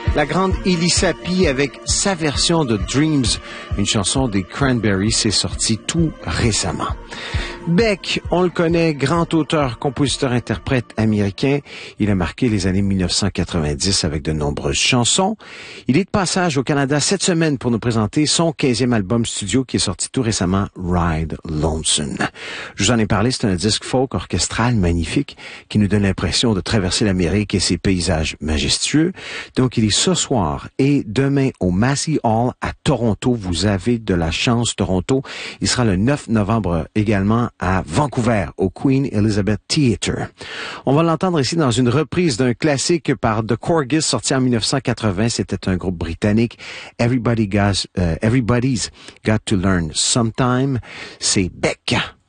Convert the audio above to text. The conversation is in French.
La grande Elissa P avec sa version de Dreams, une chanson des Cranberries, c'est sorti tout récemment. Beck, on le connaît, grand auteur, compositeur, interprète américain. Il a marqué les années 1990 avec de nombreuses chansons. Il est de passage au Canada cette semaine pour nous présenter son 15e album studio qui est sorti tout récemment, Ride Lonesome. Je vous en ai parlé, c'est un disque folk orchestral magnifique qui nous donne l'impression de traverser l'Amérique et ses paysages majestueux. Donc, il est ce soir et demain au Massey Hall à Toronto. Vous avez de la chance, Toronto. Il sera le 9 novembre également à Vancouver, au Queen Elizabeth Theatre. On va l'entendre ici dans une reprise d'un classique par The Corgis, sorti en 1980. C'était un groupe britannique. Everybody's Got to Learn Sometime. C'est Beck.